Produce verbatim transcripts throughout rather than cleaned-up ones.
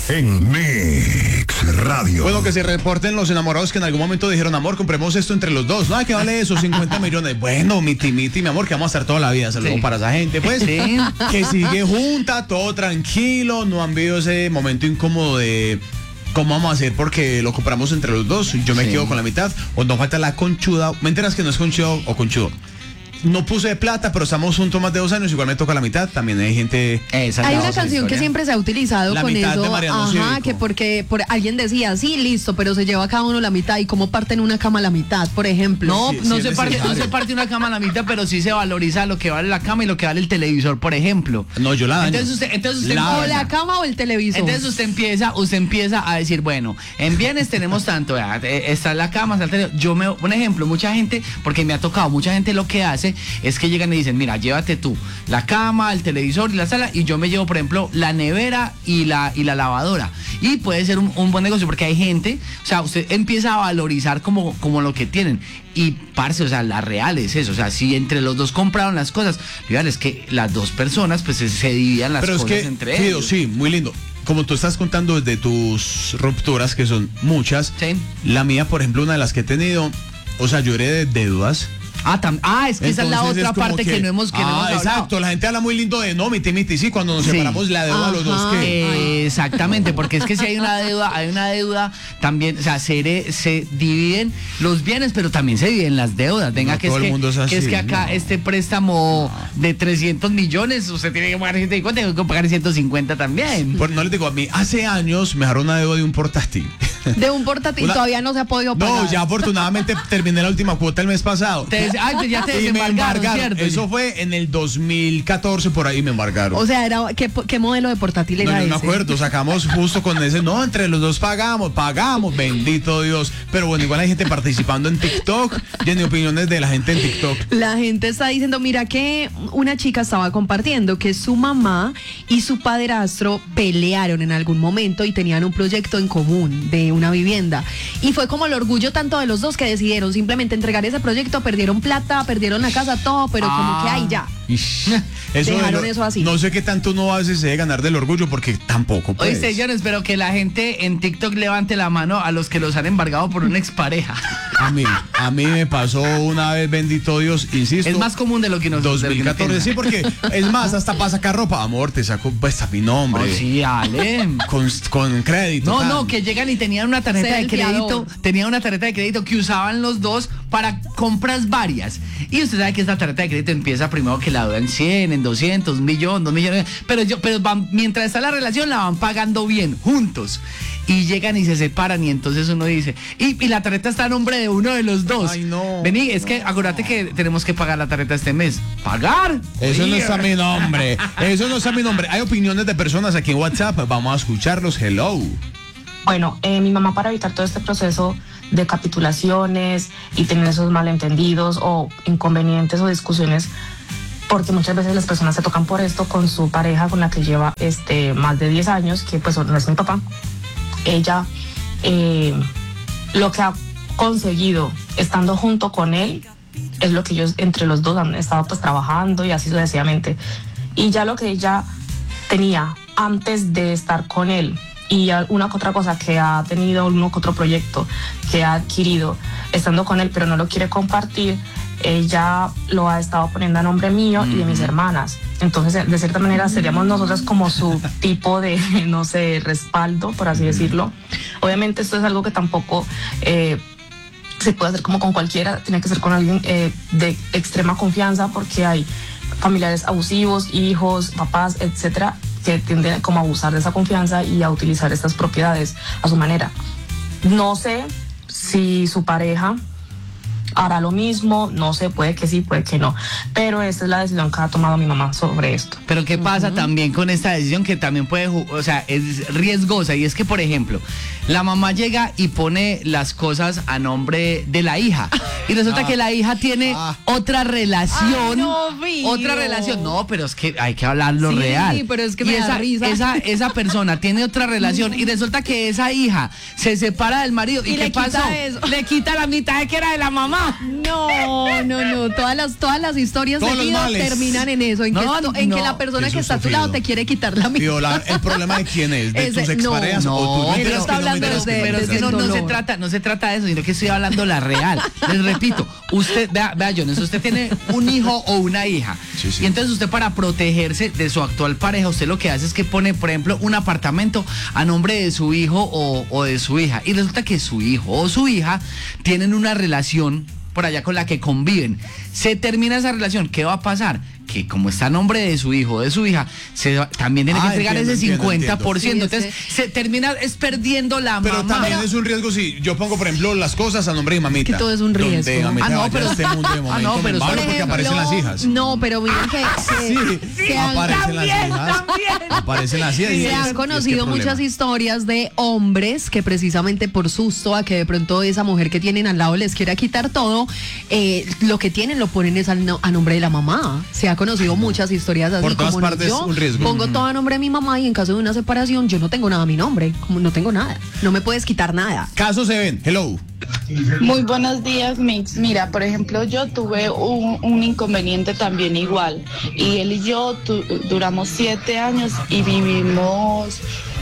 en Mix Radio. Bueno, que se reporten los enamorados que en algún momento dijeron, amor, compremos esto entre los dos. No, ¿qué vale eso? cincuenta millones. Bueno, miti, miti, mi amor, que vamos a estar toda la vida. Saludos sí. para esa gente, pues. Sí. Que sigue junta, todo tranquilo. No han vivido ese momento incómodo de cómo vamos a hacer porque lo compramos entre los dos. Yo me sí. quedo con la mitad. O no falta la conchuda. ¿Me enteras que no es conchudo o conchudo? No puse plata, pero estamos juntos más de dos años, igual me toca la mitad, también hay gente... Esa hay una canción que siempre se ha utilizado la con mitad eso, de Mariano ajá, Cívico. Que porque por, alguien decía, sí, listo, pero se lleva cada uno la mitad, y cómo parten una cama a la mitad, por ejemplo. No, sí, no, sí se parte, no se parte una cama a la mitad, pero sí se valoriza lo que vale la cama y lo que vale el televisor, por ejemplo. No, yo la daño. Entonces usted, entonces usted la o la cama o el televisor. Entonces usted empieza, usted empieza a decir, bueno, en bienes tenemos tanto, está la cama, está el televisor. Yo me, un ejemplo, mucha gente, porque me ha tocado, mucha gente lo que hace es que llegan y dicen, mira, llévate tú la cama, el televisor y la sala, y yo me llevo, por ejemplo, la nevera y la y la lavadora. Y puede ser un, un buen negocio, porque hay gente, o sea, usted empieza a valorizar como, como lo que tienen. Y, parce, o sea, la real es eso. O sea, si entre los dos compraron las cosas, real es que las dos personas, pues, se, se dividan las Pero cosas es que, entre Fido, ellos. Sí, muy lindo. Como tú estás contando desde tus rupturas, que son muchas, sí. La mía, por ejemplo, una de las que he tenido, o sea, yo heredé de deudas. Ah, tam, ah, es que entonces esa es la otra es parte que, que no hemos que ah, no hemos hablado. Exacto, la gente habla muy lindo de no, miti, miti, sí, cuando nos sí. separamos la deuda a los dos que... Eh, exactamente, porque es que si hay una deuda, hay una deuda también, o sea, se, se dividen los bienes, pero también se dividen las deudas. Venga, no, que, es que, es así, que es que acá no. este préstamo no. de trescientos millones, usted tiene que pagar ciento cincuenta, tiene que pagar ciento cincuenta también. Por, no les digo, a mí hace años me dejaron una deuda de un portátil. De un portátil, una... todavía no se ha podido pagar. No, ya afortunadamente terminé la última cuota el mes pasado. Te, ay, ya te y me embargaron, ¿cierto? Eso fue en el dos mil catorce, por ahí me embargaron. O sea, era ¿qué, qué modelo de portátil era no, ese? No me acuerdo, sacamos justo con ese, no, entre los dos pagamos, pagamos, bendito Dios. Pero bueno, igual hay gente participando en TikTok, y en opiniones de la gente en TikTok. La gente está diciendo, mira que una chica estaba compartiendo que su mamá y su padrastro pelearon en algún momento y tenían un proyecto en común de una vivienda. Y fue como el orgullo tanto de los dos que decidieron simplemente entregar ese proyecto, perdieron plata, perdieron la casa, todo, pero ah, como que ahí ya. Eso dejaron lo, eso así. No sé qué tanto uno a veces se debe ganar del orgullo, porque tampoco pues. Oye, señores, pero que la gente en TikTok levante la mano a los que los han embargado por una expareja. A mí, a mí me pasó una vez, bendito Dios, insisto. Es más común de lo que nos dos mil catorce, sí, porque es más, hasta para sacar ropa, amor, te saco pues a mi nombre. Oh, sí, Ale. Con, con crédito. No, tan. no, que llegan y tenían una tarjeta de crédito, tenían una tarjeta de crédito que usaban los dos para compras varias. Y usted sabe que esta tarjeta de crédito empieza primero que la deuda en cien, en doscientos, un millón, dos millones, pero yo, pero van, mientras está la relación la van pagando bien, juntos. Y llegan y se separan y entonces uno dice, y, y la tarjeta está a nombre de uno de los dos. Ay, no. Vení, es que acuérdate que tenemos que pagar la tarjeta este mes. ¿Pagar? Eso no está a mi nombre. Eso no está a mi nombre. Hay opiniones de personas aquí en WhatsApp. Vamos a escucharlos. Hello. Bueno, eh, mi mamá, para evitar todo este proceso de capitulaciones y tener esos malentendidos o inconvenientes o discusiones, porque muchas veces las personas se tocan por esto con su pareja con la que lleva este más de diez años, que pues no es mi papá. Ella eh, lo que ha conseguido estando junto con él es lo que ellos entre los dos han estado pues trabajando y así sucesivamente. Y ya lo que ella tenía antes de estar con él y una que otra cosa que ha tenido, uno que otro proyecto que ha adquirido estando con él, pero no lo quiere compartir, ella lo ha estado poniendo a nombre mío mm. y de mis hermanas. Entonces, de cierta manera, seríamos nosotras como su tipo de, no sé, respaldo, por así decirlo. Obviamente, esto es algo que tampoco eh, se puede hacer como con cualquiera, tiene que ser con alguien eh, de extrema confianza, porque hay familiares abusivos, hijos, papás, etcétera, que tienden como a abusar de esa confianza y a utilizar estas propiedades a su manera. No sé si su pareja hará lo mismo, no sé, puede que sí, puede que no, pero esta es la decisión que ha tomado mi mamá sobre esto. Pero ¿qué pasa uh-huh. también con esta decisión que también puede, o sea, es riesgosa? Y es que, por ejemplo, la mamá llega y pone las cosas a nombre de la hija y resulta ah. que la hija tiene ah. otra relación. Ay, no, otra relación. No, pero es que hay que hablar lo sí, real. Sí, pero es que y me esa, da risa. Esa, esa persona tiene otra relación y resulta que esa hija se separa del marido. ¿Y, ¿Y qué le pasó? Quita eso. Le quita la mitad de que era de la mamá. No, no, no. Todas las, todas las historias Todos de los vida males. terminan en eso, en, No, que, en no. que la persona Qué que está a tu sufrido. lado te quiere quitar la Tío, misma. la- ¿el problema de quién es? ¿De Ese- tus exparejas no, o tú? él mentiras está que no, hablando mentiras desde- que no, Pero es que desde no, el no se dolor. trata, no se trata de eso, sino que estoy hablando la real. Les repito, usted, vea, vea, Jones, usted tiene un hijo o una hija. Sí, sí. Y entonces usted, para protegerse de su actual pareja, usted lo que hace es que pone, por ejemplo, un apartamento a nombre de su hijo o, o de su hija. Y resulta que su hijo o su hija tienen una relación por allá con la que conviven. Se termina esa relación, ¿qué va a pasar? Que como está a nombre de su hijo o de su hija, se va- también tiene que Ah, entregar entiendo, ese entiendo, cincuenta por ciento. entiendo. Entonces se termina es perdiendo la Pero mamá. también es un riesgo si yo pongo, por ejemplo, las cosas a nombre de mi mamita. Es que todo es un riesgo. Donde mamita Ah, no, vaya pero- a este mundo de Ah, momento no, me pero embalo por porque aparecen las hijas. No, pero miren que, que- Sí, que han- aparecen las hijas. Aparecen las hijas. y se es- y han es conocido que muchas problema. historias de hombres que precisamente por susto a que de pronto esa mujer que tienen al lado les quiera quitar todo, eh, lo que tienen lo ponen es al no- a nombre de la mamá. Se ha conocido muchas historias así. Por todas como no, partes, yo un riesgo. pongo todo a nombre de mi mamá y en caso de una separación yo no tengo nada a mi nombre, como no tengo nada, no me puedes quitar nada. Casos se ven. Hello. Muy buenos días, Mix. Mira, por ejemplo, yo tuve un, un inconveniente también igual. Y él y yo tu- duramos siete años y vivimos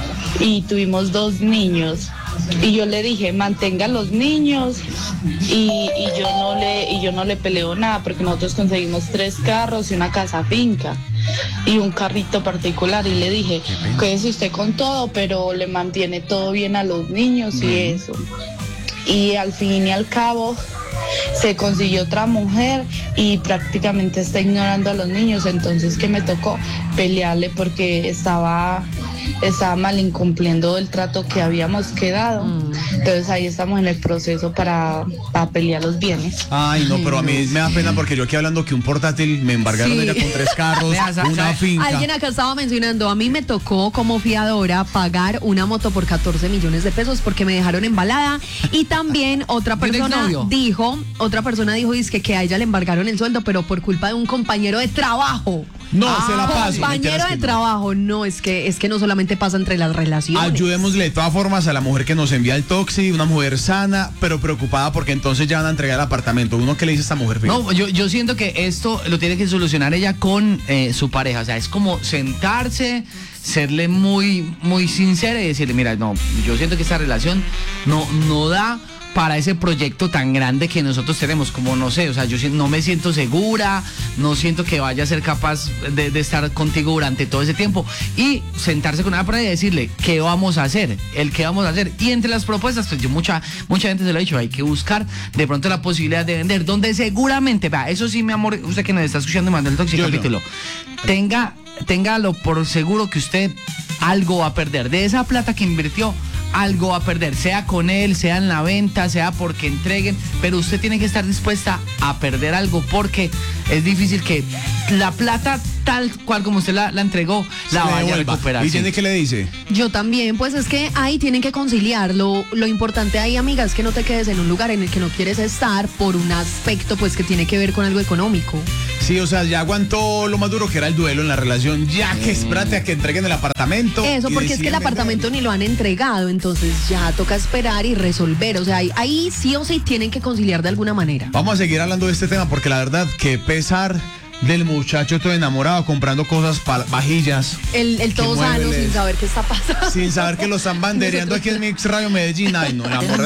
y tuvimos dos niños. Y yo le dije, mantenga los niños y, y yo no le y yo no le peleo nada porque nosotros conseguimos tres carros y una casa finca y un carrito particular y le dije, quédese usted con todo, pero le mantiene todo bien a los niños y eso. Y al fin y al cabo se consiguió otra mujer y prácticamente está ignorando a los niños, entonces que me tocó pelearle porque estaba estaba mal incumpliendo el trato que habíamos quedado. Entonces ahí estamos en el proceso para, para pelear los bienes. Ay, no, pero a mí me da pena porque yo aquí hablando que un portátil me embargaron Sí. ella con tres carros, Vea, sa- una sabe- finca. Alguien acá estaba mencionando, a mí me tocó como fiadora pagar una moto por catorce millones de pesos porque me dejaron embalada y también otra ¿De un persona exnovio? dijo, otra persona dijo dizque que a ella le embargaron el sueldo pero por culpa de un compañero de trabajo. No, se la paso. Compañero mentiras de que no. trabajo, no, es que es que no solamente pasa entre las relaciones. Ayudémosle de todas formas a la mujer que nos envía el toxi, una mujer sana, pero preocupada porque entonces ya van a entregar el apartamento. Uno que le dice a esta mujer, Fíjate. No, yo, yo siento que esto lo tiene que solucionar ella con eh, su pareja. O sea, es como sentarse, serle muy, muy sincera y decirle, mira, no, yo siento que esta relación no, no da para ese proyecto tan grande que nosotros tenemos, como no sé, o sea, yo si- no me siento segura, no siento que vaya a ser capaz de, de estar contigo durante todo ese tiempo y sentarse con una pareja y decirle qué vamos a hacer, el qué vamos a hacer. Y entre las propuestas, pues yo mucha, mucha gente se lo ha dicho, hay que buscar de pronto la posibilidad de vender, donde seguramente, vea, eso sí, mi amor, usted que nos está escuchando y mandó el tóxico Yo, yo. capítulo, tenga, téngalo por seguro que usted algo va a perder. De esa plata que invirtió, algo va a perder, sea con él, sea en la venta, sea porque entreguen, pero usted tiene que estar dispuesta a perder algo porque es difícil que la plata tal cual como usted la, la entregó, Se la le vaya a devuelva. recuperar. ¿Y sí. tiene que le dice? Yo también, pues es que ahí tienen que conciliar. Lo, lo importante ahí, amiga, es que no te quedes en un lugar en el que no quieres estar por un aspecto pues que tiene que ver con algo económico. Sí, o sea, ya aguantó lo más duro que era el duelo en la relación, ya que espérate a que entreguen el apartamento. Eso, y porque es que el deciden apartamento venderlo. ni lo han entregado, entonces ya toca esperar y resolver. O sea, ahí, ahí sí o sí tienen que conciliar de alguna manera. Vamos a seguir hablando de este tema porque la verdad que pesar del muchacho todo enamorado comprando cosas pa- vajillas El, el todo Qué sano muebles. sin saber qué está pasando. sin saber que lo están bandereando aquí en Mix Radio Medellín. Ay, no, el amor